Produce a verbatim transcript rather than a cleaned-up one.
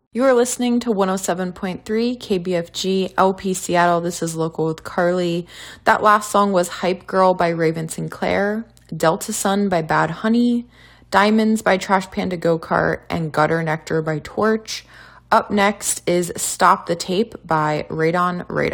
You are listening to one oh seven point three K B F G L P Seattle. This is Local with Carly. That last song was Hype Girl by Raven Sinclair, Delta Sun by Bad Honey, Diamonds by Trash Panda Go-Kart, and Gutter Nectar by Torch. Up next is Stop the Tape by Radon Radon.